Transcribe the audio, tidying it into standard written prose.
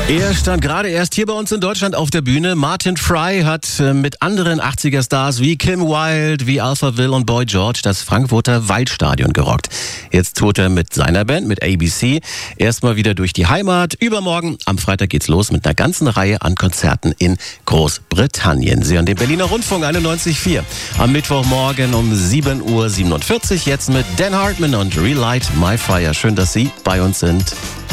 Er stand gerade erst hier bei uns in Deutschland auf der Bühne. Martin Fry hat mit anderen 80er-Stars wie Kim Wilde, wie Alphaville und Boy George das Frankfurter Waldstadion gerockt. Jetzt tourt er mit seiner Band, mit ABC, erstmal wieder durch die Heimat. Übermorgen, am Freitag geht's los mit einer ganzen Reihe an Konzerten in Großbritannien. Sie hören den Berliner Rundfunk 91.4. Am Mittwochmorgen um 7:47 Uhr, jetzt mit Dan Hartman und Relight My Fire. Schön, dass Sie bei uns sind.